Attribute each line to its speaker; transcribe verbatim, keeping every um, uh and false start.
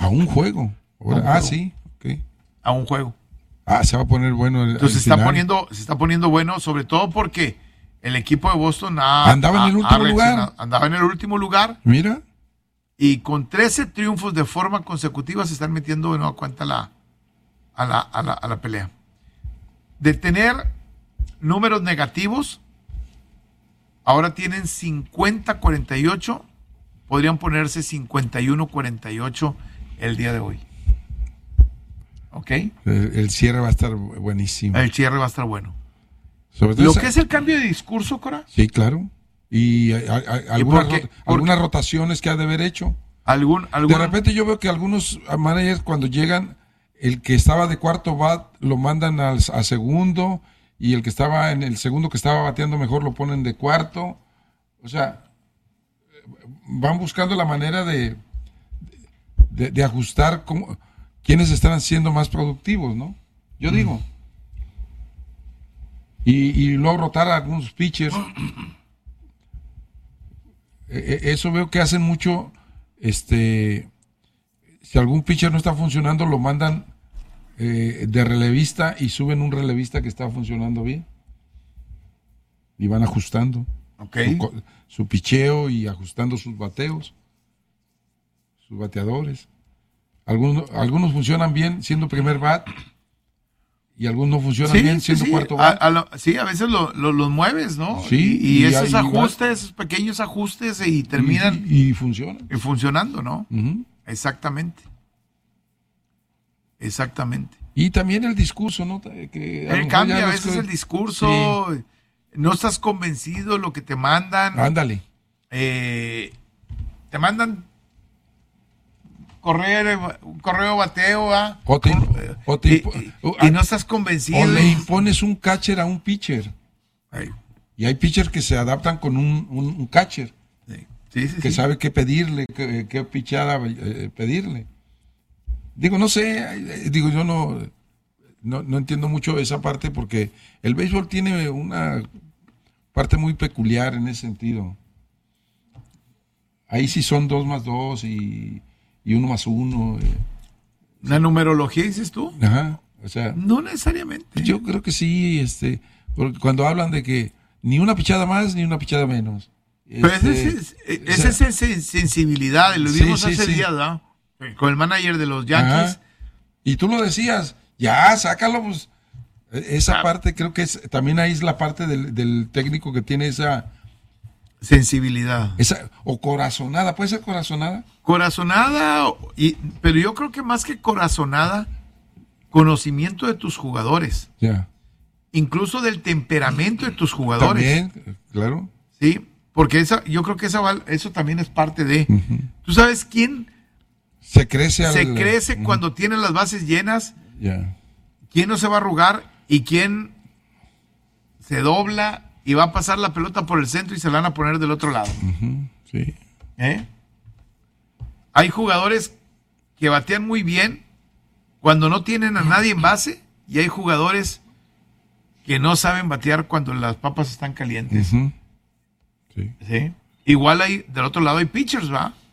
Speaker 1: A un juego. Ahora,
Speaker 2: A un
Speaker 1: ah,
Speaker 2: juego.
Speaker 1: sí. Okay.
Speaker 2: A un juego.
Speaker 1: Ah, se va a poner bueno el,
Speaker 2: Entonces
Speaker 1: el
Speaker 2: se está,
Speaker 1: final.
Speaker 2: poniendo, se está poniendo bueno, sobre todo porque el equipo de Boston ha,
Speaker 1: Andaba en el
Speaker 2: ha-
Speaker 1: último
Speaker 2: ha
Speaker 1: lugar.
Speaker 2: reaccionado. Andaba en el último lugar.
Speaker 1: Mira.
Speaker 2: Y con trece triunfos de forma consecutiva se están metiendo de nueva cuenta a la, a la, a la, a la pelea. De tener números negativos, ahora tienen cincuenta cuarenta y ocho, podrían ponerse cincuenta y uno cuarenta y ocho el día de hoy. ¿Ok?
Speaker 1: El, el cierre va a estar buenísimo.
Speaker 2: El cierre va a estar bueno.
Speaker 1: Sobre todo
Speaker 2: Lo
Speaker 1: esa-
Speaker 2: que es el cambio de discurso, Cora,
Speaker 1: Sí, claro. Y hay- hay- hay algunas,
Speaker 2: por qué?
Speaker 1: rot-
Speaker 2: ¿Por
Speaker 1: algunas
Speaker 2: qué?
Speaker 1: rotaciones que ha de haber hecho.
Speaker 2: algún, algún
Speaker 1: De repente yo veo que algunos managers cuando llegan, el que estaba de cuarto bat lo mandan al, a segundo y el que estaba en el segundo que estaba bateando mejor lo ponen de cuarto. O sea, van buscando la manera de, de, de ajustar cómo, quiénes están siendo más productivos, ¿no? Yo digo. Y, y luego rotar a algunos pitchers. Eh, eh, Eso veo que hacen mucho. Este, si algún pitcher no está funcionando, lo mandan eh, de relevista y suben un relevista que está funcionando bien. Y van ajustando
Speaker 2: Ok.
Speaker 1: su, co- su picheo y ajustando sus bateos, sus bateadores. Algunos, algunos funcionan bien siendo primer bat y algunos no funcionan
Speaker 2: Sí,
Speaker 1: bien
Speaker 2: sí,
Speaker 1: siendo
Speaker 2: sí.
Speaker 1: cuarto
Speaker 2: A,
Speaker 1: bat.
Speaker 2: a lo- sí, a veces lo- lo- los mueves, ¿no?
Speaker 1: Sí,
Speaker 2: y, y
Speaker 1: y
Speaker 2: esos
Speaker 1: ahí va.
Speaker 2: ajustes, esos pequeños ajustes y terminan
Speaker 1: y, y funcionan.
Speaker 2: y funcionando, ¿no?
Speaker 1: Ujú.
Speaker 2: Exactamente. Exactamente.
Speaker 1: Y también el discurso, ¿no? Que a lo
Speaker 2: Él
Speaker 1: mejor
Speaker 2: cambia
Speaker 1: ya
Speaker 2: a
Speaker 1: no es
Speaker 2: veces
Speaker 1: que-
Speaker 2: el discurso, no estás convencido de lo que te mandan,
Speaker 1: Ándale.
Speaker 2: eh, te mandan correr, un correo bateo, ¿ah?
Speaker 1: O te imp-
Speaker 2: Eh,
Speaker 1: o te
Speaker 2: y,
Speaker 1: imp-
Speaker 2: y- y no estás convencido.
Speaker 1: O le impones un catcher a un pitcher.
Speaker 2: Ay,
Speaker 1: Y hay pitchers que se adaptan con un, un, un catcher,
Speaker 2: sí, sí, sí,
Speaker 1: que
Speaker 2: sí.
Speaker 1: sabe qué pedirle, qué, qué pichada eh, pedirle. Digo, no sé, eh, digo, yo no, no, no entiendo mucho esa parte porque el béisbol tiene una parte muy peculiar en ese sentido. Ahí sí son dos más dos y, y uno más uno. eh.
Speaker 2: ¿La numerología dices tú?
Speaker 1: Ajá, o sea,
Speaker 2: No necesariamente.
Speaker 1: yo creo que sí, este, porque cuando hablan de que ni una pichada más ni una pichada menos.
Speaker 2: Pero
Speaker 1: Este,
Speaker 2: esa es, es-
Speaker 1: o
Speaker 2: esa
Speaker 1: sea,
Speaker 2: es sen- sensibilidad, lo
Speaker 1: Sí,
Speaker 2: vimos
Speaker 1: sí,
Speaker 2: hace
Speaker 1: sí.
Speaker 2: días, ¿verdad? Con el manager de los Yankees.
Speaker 1: ajá. Y tú lo decías, ya, sácalo, pues. E- Esa
Speaker 2: Ah.
Speaker 1: parte, creo que es, también ahí es la parte del, del técnico que tiene esa,
Speaker 2: Sensibilidad.
Speaker 1: esa, o corazonada, ¿puede ser corazonada?
Speaker 2: Corazonada, y, pero yo creo que más que corazonada, conocimiento de tus jugadores,
Speaker 1: Ya.
Speaker 2: incluso del temperamento de tus jugadores.
Speaker 1: También, claro.
Speaker 2: Sí, porque esa, yo creo que esa, val- eso también es parte de.
Speaker 1: Ujú.
Speaker 2: ¿Tú sabes quién
Speaker 1: Se crece al,
Speaker 2: se crece
Speaker 1: Ujú.
Speaker 2: cuando tiene las bases llenas?
Speaker 1: Ya.
Speaker 2: ¿Quién no se va a arrugar y quién se dobla y va a pasar la pelota por el centro y se la van a poner del otro lado?
Speaker 1: Ujú, sí.
Speaker 2: ¿Eh? Hay jugadores que batean muy bien cuando no tienen a nadie en base y hay jugadores que no saben batear cuando las papas están calientes.
Speaker 1: Ujú. Sí.
Speaker 2: ¿Sí? Igual hay, del otro lado hay pitchers, ¿va?